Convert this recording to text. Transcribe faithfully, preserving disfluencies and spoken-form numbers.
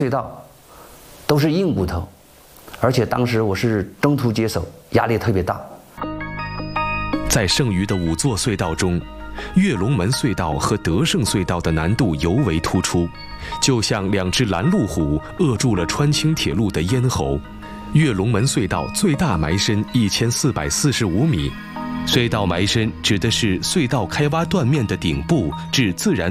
隧道都是硬骨头，而且当时我是中途接手，压力特别大。 在剩余的五座隧道中，跃龙门隧道和德胜隧道的难度尤为突出，就像两只拦路虎扼住了川青铁路的咽喉。跃龙门隧道最大埋深一千四百四十五米，隧道埋深指的是隧道开挖断面的顶部至自然